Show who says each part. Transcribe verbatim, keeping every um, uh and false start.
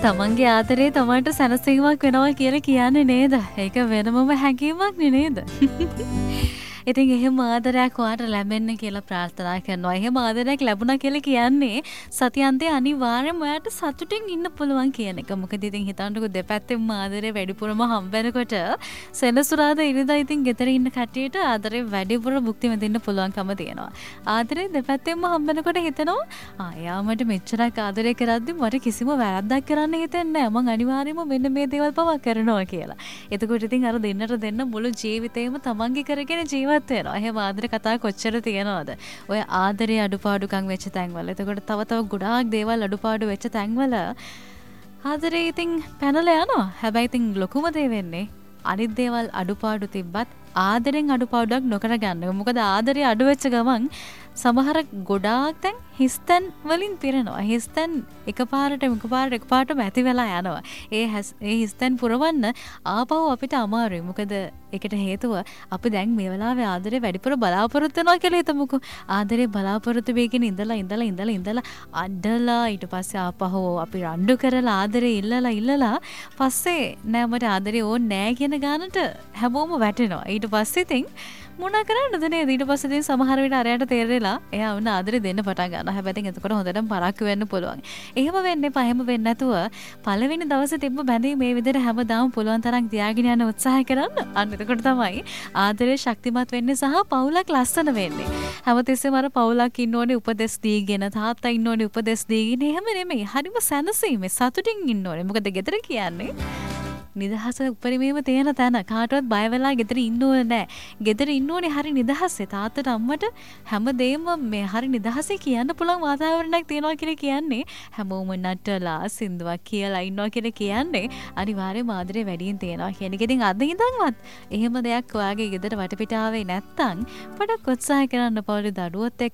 Speaker 1: තමන්ගේ ආදරේ තමන්ට සැනසීමක් වෙනවා කියලා කියන්නේ නේද? ඒක වෙනමම හැඟීමක් නේද? ඉතින් එහෙම ආදරයක් ඔයාට ලැබෙන්න කියලා ප්‍රාර්ථනා කරනවා. එහෙම ආදරයක් ලැබුණා කියලා කියන්නේ සතියන්තේ අනිවාර්යයෙන්ම ඔයාට සතුටින් ඉන්න පුළුවන් කියන එක. මොකද ඉතින් හිතන්නකෝ දෙපැත්තෙම ආදරේ වැඩිපුරම හම්බ වෙනකොට සෙනසුරාදා ඉරිදා ඉතින් ගෙදර ඉන්න කට්ටියට ආදරේ වැඩිපුර භුක්ති විඳින්න පුළුවන්කම තියෙනවා. ආදරේ දෙපැත්තෙම හම්බ වෙනකොට හිතනවා ආ එයා මට මෙච්චරක් ආදරේ කරද්දි මට කිසිම වැරද්දක් කරන්න හිතෙන්නේ නැහැ. මං අනිවාර්යයෙන්ම මෙන්න මේ දේවල් පවා කරනවා කියලා. එතකොට ඉතින් අර දෙන්නට දෙන්න මුළු ජීවිතේම තමන්ගේ කරගෙන ජීවත් වෙනවා. එහෙම ආදරේ කතා කොච්චර තියෙනවද? ඔය ආදරේ අඩුපාඩුකම් වෙච්ච තැන්වල. එතකොට තව තව ගොඩාක් දේවල් අඩුපාඩු වෙච්ච තැන්වල ආදරේ ඉතින් පැනලා යනවා. හැබැයි ඉතින් ලොකුම දේ වෙන්නේ අනිත් දේවල් අඩුපාඩු තිබ්බත් ආදරෙන් අඩුපාඩුවක් නොකර ගන්න. මොකද ආදරේ අඩු වෙච්ච ගමන් සමහර ගොඩාක් තැන් හිස්තැන් වලින් පිරෙනවා. හිස්තැන් එකපාරට එකපාරට එකපාරටම ඇති වෙලා යනවා. ඒ ඒ හිස්තැන් පුරවන්න ආපහු අපිට අමාරුයි. මොකද ඒකට හේතුව අපි දැන් මේ වෙලාවේ ආදරේ වැඩිපුර බලාපොරොත්තු වෙනවා කියලා හිතමුකෝ. ආදරේ බලාපොරොත්තු වෙගෙන ඉඳලා ඉඳලා ඉඳලා ඉඳලා අඩලා ඊට පස්සේ ආපහු අපි රණ්ඩු කරලා ආදරේ ඉල්ලලා ඉල්ලලා පස්සේ නෑ මට ආදරේ ඕනේ නෑ කියන ගානට හැමෝම වැටෙනවා. ඊට පස්සේ ඉතින් මොනා කරන්නද නේද? ඊට පස්සේ ඉතින් සමහර විට අරයට තේරෙලා එයා වුණ ආදරේ දෙන්න පටන් ගන්නවා. හැබැයි ඉතින් එතකොට හොඳටම පරක්කු වෙන්න පුළුවන්. එහෙම වෙන්න එපා. එහෙම වෙන්නේ නැතුව පළවෙනි දවසේ තිබ්බ බැඳීම මේ විදිහට හැමදාම පුළුවන් තරම් තියාගෙන යන්න උත්සාහ කරන්න. අන්න එතකොට තමයි ආදරේ ශක්තිමත් වෙන්නේ සහ පවුලක් ලස්සන වෙන්නේ. හැමතිස්සෙම අර පවුලක් ඉන්න ඕනේ උපදෙස් දීගෙන, තාත්තා ඉන්න ඕනේ උපදෙස් දීගෙන. එහෙම නෙමෙයි. හරිම සැනසීමේ සතුටින් ඉන්න ඕනේ. මොකද ගෙදර කියන්නේ නිදහස උපරිමයේම තියෙන තැන. කාටවත් බය වෙලා ගෙදර ඉන්න ඕනේ නැහැ. ගෙදර ඉන්න ඕනේ හරි නිදහසේ. තාත්තට අම්මට හැමදේම මේ හරි නිදහසේ කියන්න පුළුවන් වාතාවරණයක් තියෙනවා කියලා කියන්නේ හැමෝම නටලා සින්දුවක් කියලා ඉන්නවා කියලා කියන්නේ අනිවාර්යයෙන්ම ආදරේ වැඩියෙන් තියෙනවා කියන එක. ඉතින් අද ඉඳන්වත් එහෙම දෙයක් ඔයාගේ ගෙදර වටපිටාවේ නැත්තම් පොඩක් උත්සාහ කරන්න පොඩි දඩුවොත් එක්ක